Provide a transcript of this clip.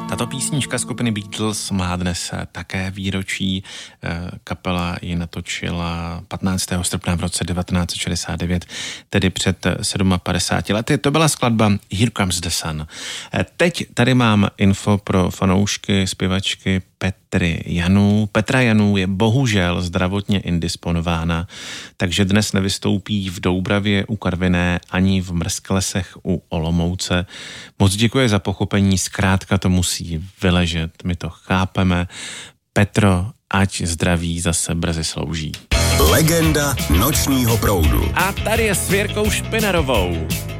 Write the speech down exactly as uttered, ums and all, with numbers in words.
Tato písnička skupiny Beatles má dnes také výročí. Kapela ji natočila patnáctého srpna v roce devatenáct set šedesát devět, tedy před padesáti sedmi lety. To byla skladba Here Comes the Sun. Teď tady mám info pro fanoušky zpěvačky Petry Janů. Petra Janů je bohužel zdravotně indisponována, takže dnes nevystoupí v Doubravě u Karviné ani v Mrzklesech u Olomouce. Moc děkuji za pochopení, zkrátka to musí vyležet, my to chápeme. Petro, ať zdraví zase brzy slouží. Legenda nočního proudu. A tady je s Věrkou Špinarovou.